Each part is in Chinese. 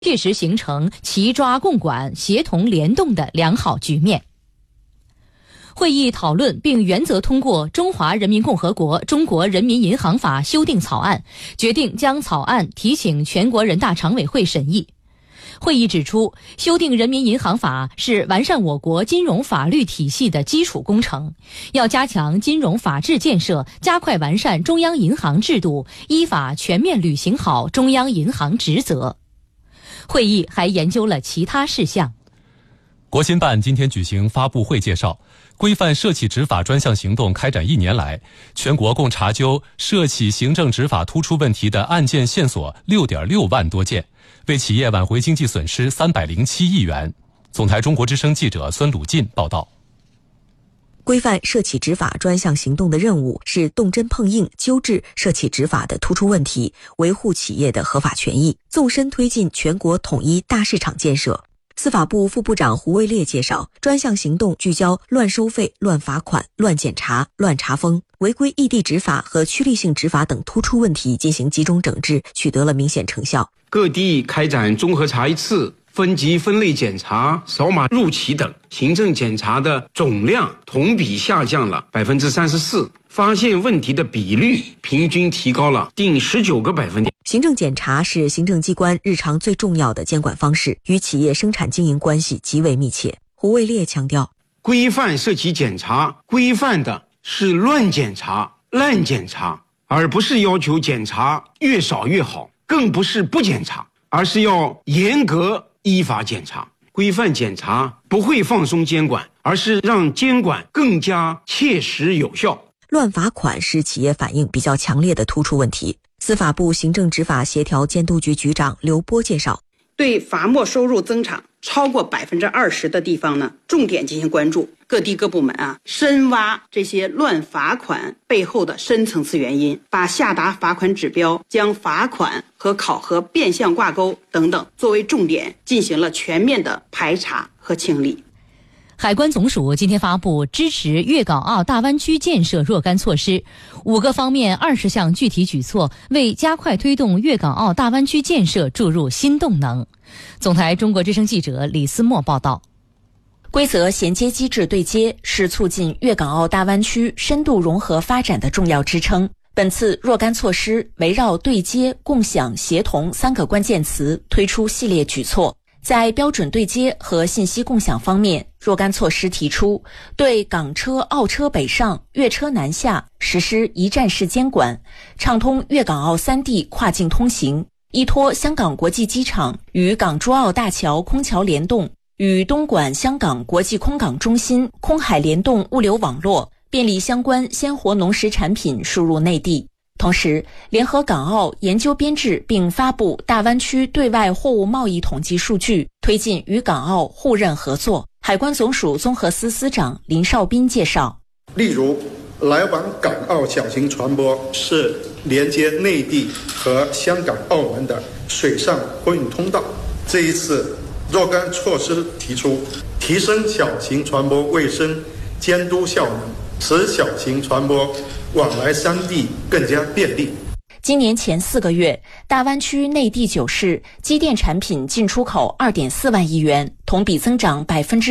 确实形成齐抓共管、协同联动的良好局面。会议讨论并原则通过《中华人民共和国中国人民银行法》修订草案，决定将草案提请全国人大常委会审议。会议指出，修订人民银行法是完善我国金融法律体系的基础工程，要加强金融法治建设，加快完善中央银行制度，依法全面履行好中央银行职责。会议还研究了其他事项。 国新办今天举行发布会介绍，规范涉企执法专项行动开展1年来，全国共查究涉企行政执法突出问题的案件线索6.6万多件，为企业挽回经济损失307亿元。总台中国之声记者孙鲁进报道。 规范涉企执法专项行动的任务是动真碰硬纠治涉企执法的突出问题，维护企业的合法权益，纵深推进全国统一大市场建设。司法部副部长胡卫烈介绍，专项行动聚焦乱收费、乱罚款、乱检查、乱查封、违规异地执法和趋利性执法等突出问题进行集中整治，取得了明显成效。 各地开展综合查一次、分级分类检查、扫码入企等，行政检查的总量同比下降了34%，发现问题的比率平均提高了近19个百分点。 行政检查是行政机关日常最重要的监管方式，与企业生产经营关系极为密切。胡卫烈强调， 规范涉企检查，规范的是乱检查、滥检查，而不是要求检查越少越好，更不是不检查，而是要严格依法检查。规范检查不会放松监管，而是让监管更加切实有效。 乱罚款是企业反应比较强烈的突出问题。司法部行政执法协调监督局局长刘波介绍， 对罚没收入增长超过20%的地方呢，重点进行关注。各地各部门深挖这些乱罚款背后的深层次原因，把下达罚款指标、将罚款和考核变相挂钩等等作为重点，进行了全面的排查和清理。 海关总署今天发布支持粤港澳大湾区建设若干措施，5个方面20项具体举措，为加快推动粤港澳大湾区建设注入新动能。总台中国之声记者李思墨报道。 规则衔接机制对接是促进粤港澳大湾区深度融合发展的重要支撑。本次若干措施围绕对接、共享、协同3个关键词推出系列举措。在标准对接和信息共享方面，若干措施提出，对港车、澳车北上、粤车南下实施一站式监管，畅通粤港澳3地跨境通行，依托香港国际机场与港珠澳大桥空桥联动，与东莞香港国际空港中心空海联动物流网络，便利相关鲜活农食产品输入内地。同时，联合港澳研究编制并发布大湾区对外货物贸易统计数据，推进与港澳互认合作。海关总署综合司司长林绍斌介绍， 例如，来往港澳小型船舶是连接内地和香港、澳门的水上货运通道。这一次若干措施提出，提升小型船舶卫生监督效能，使小型船舶往来3地更加便利。 今年前4个月，大湾区内地9市机电产品进出口2.4万亿元，同比增长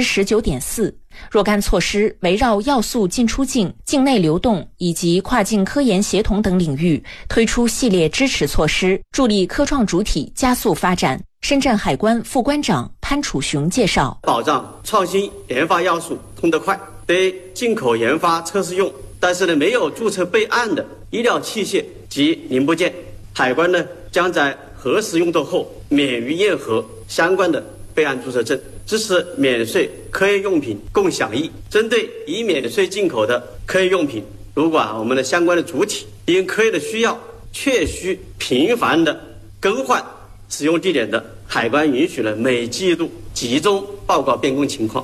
19.4%。若干措施围绕要素进出境、境内流动以及跨境科研协同等领域推出系列支持措施，助力科创主体加速发展。深圳海关副关长潘楚雄介绍， 保障创新研发要素通得快，对进口研发测试用但是没有注册备案的医疗器械及零部件，海关将在核实用作后免于验核相关的备案注册证，支持免税科研用品共享易。针对已免税进口的科研用品，如果我们的相关的主体因科研的需要确需频繁的更换使用地点的，海关允许了每季度集中报告变更情况。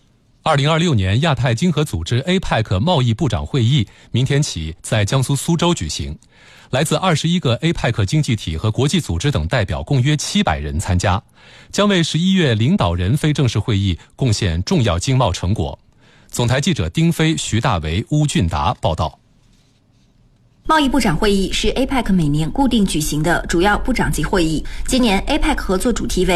2026年亚太经合组织 APEC 贸易部长会议明天起在江苏苏州举行，来自21个 APEC 经济体和国际组织等代表共约700人参加，将为11月领导人非正式会议贡献重要经贸成果。总台记者丁飞、徐大为、邬俊达报道。 贸易部长会议是 APEC 每年固定举行的主要部长级会议。今年 APEC 合作主题为